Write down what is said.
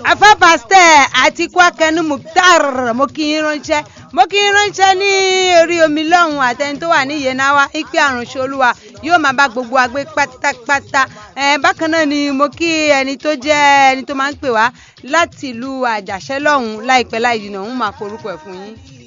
Afa pastor àti Kwakenu Mukhtar mo kí yín ránṣẹ́ ní orí omi lọ́hùn àtẹni tó wà ní Yenawa ipe àrùnṣe Olúwa yóò máa bá gbogbo agbé pátápátá. Bákan náà ni mo kí ẹni tó jẹ́ ẹni tó máa ń pè wá láti ìlú Àjàṣẹ́ lọ́hùn láìpẹ́ láì jìnnà òun máa forúkọ ẹ̀ fún yín.